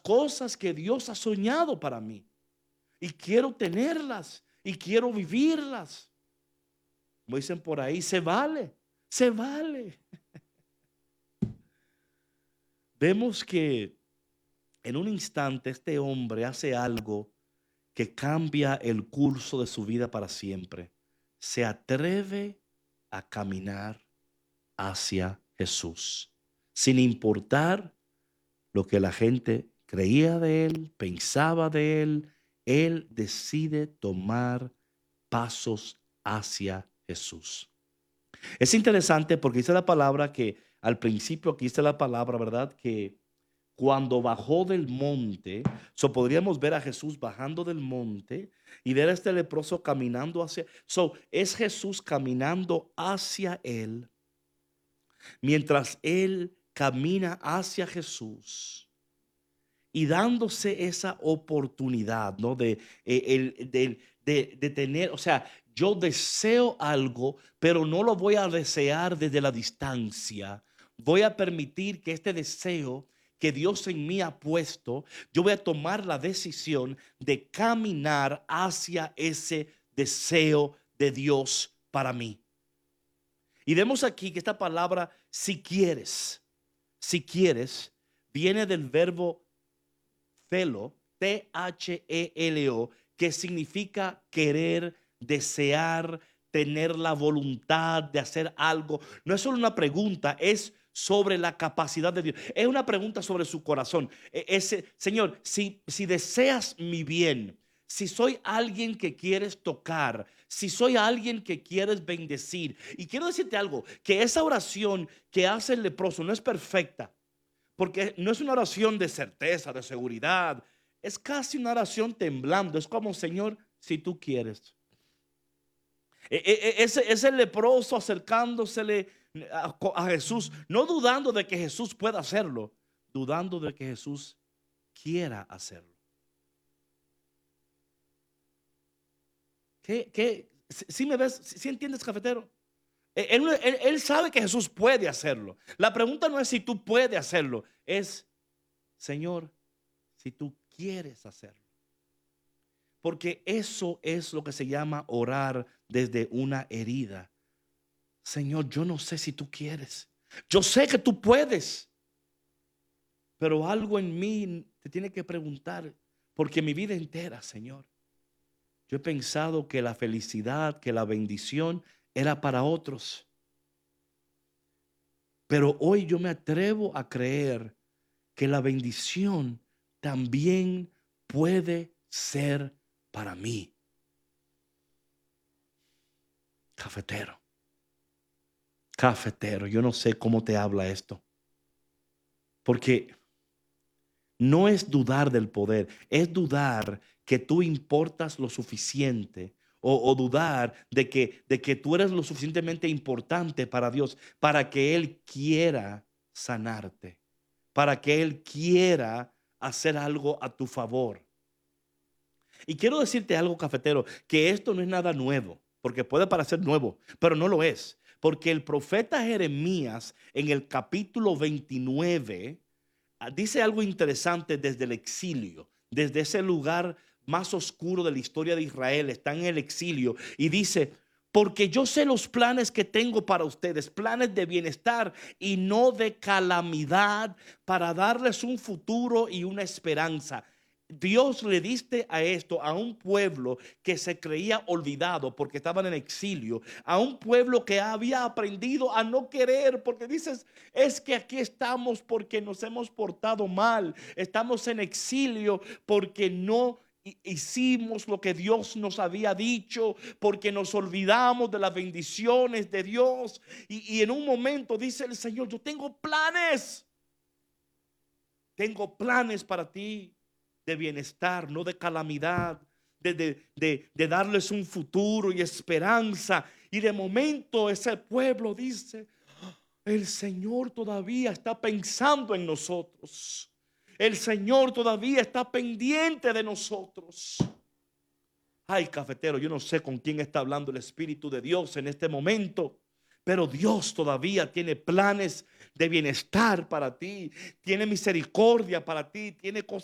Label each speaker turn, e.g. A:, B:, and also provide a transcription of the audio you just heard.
A: cosas que Dios ha soñado para mí. Y quiero tenerlas y quiero vivirlas. Como dicen por ahí, se vale, se vale. Vemos que en un instante este hombre hace algo que cambia el curso de su vida para siempre. Se atreve a caminar hacia Jesús, sin importar lo que la gente creía de él, pensaba de él. Él decide tomar pasos hacia Jesús. Es interesante porque dice la palabra que al principio, aquí dice la palabra, ¿verdad? Que cuando bajó del monte, podríamos ver a Jesús bajando del monte y ver a este leproso caminando hacia, es Jesús caminando hacia él, mientras él camina hacia Jesús y dándose esa oportunidad, ¿no? De tener, o sea, yo deseo algo, pero no lo voy a desear desde la distancia. Voy a permitir que este deseo que Dios en mí ha puesto, yo voy a tomar la decisión de caminar hacia ese deseo de Dios para mí. Y vemos aquí que esta palabra, si quieres, viene del verbo Thelo, Thelo, que significa querer, desear, tener la voluntad de hacer algo. No es solo una pregunta, es sobre la capacidad de Dios. Es una pregunta sobre su corazón. Señor, si deseas mi bien, si soy alguien que quieres tocar, si soy alguien que quieres bendecir. Y quiero decirte algo, que esa oración que hace el leproso no es perfecta. Porque no es una oración de certeza, de seguridad. Es casi una oración temblando. Es como, Señor, si tú quieres. Ese leproso acercándosele a Jesús, no dudando de que Jesús pueda hacerlo, dudando de que Jesús quiera hacerlo. ¿Sí me ves? ¿Sí entiendes, cafetero? Él sabe que Jesús puede hacerlo. La pregunta no es si tú puedes hacerlo, es, Señor, si tú quieres hacerlo. Porque eso es lo que se llama orar desde una herida. Señor, yo no sé si tú quieres. Yo sé que tú puedes. Pero algo en mí te tiene que preguntar. Porque mi vida entera, Señor, yo he pensado que la felicidad, que la bendición era para otros. Pero hoy yo me atrevo a creer que la bendición también puede ser para mí. Cafetero, yo no sé cómo te habla esto. Porque no es dudar del poder, es dudar que tú importas lo suficiente o dudar de que tú eres lo suficientemente importante para Dios, para que Él quiera sanarte, para que Él quiera hacer algo a tu favor. Y quiero decirte algo, cafetero, que esto no es nada nuevo, porque puede parecer nuevo, pero no lo es. Porque el profeta Jeremías en el capítulo 29 dice algo interesante desde el exilio, desde ese lugar más oscuro de la historia de Israel, está en el exilio y dice, porque yo sé los planes que tengo para ustedes, planes de bienestar y no de calamidad, para darles un futuro y una esperanza. Dios le diste a esto a un pueblo que se creía olvidado porque estaban en exilio, a un pueblo que había aprendido a no querer, porque dices, es que aquí estamos porque nos hemos portado mal, estamos en exilio porque no hicimos lo que Dios nos había dicho, porque nos olvidamos de las bendiciones de Dios. Y en un momento dice el Señor, yo tengo planes para ti, de bienestar, no de calamidad, de darles un futuro y esperanza. Y de momento ese pueblo dice, el Señor todavía está pensando en nosotros. El Señor todavía está pendiente de nosotros. Ay, cafetero, yo no sé con quién está hablando el Espíritu de Dios en este momento, pero Dios todavía tiene planes de bienestar para ti, tiene misericordia para ti, tiene cosas